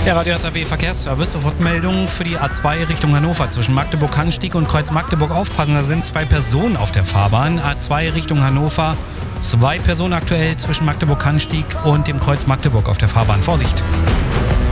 Der Radio SAW Verkehrsservice, Sofortmeldung für die A2 Richtung Hannover zwischen Magdeburg-Hannsteig und Kreuz Magdeburg. Aufpassen, da sind 2 Personen auf der Fahrbahn. A2 Richtung Hannover, 2 Personen aktuell zwischen Magdeburg-Hannsteig und dem Kreuz Magdeburg auf der Fahrbahn. Vorsicht!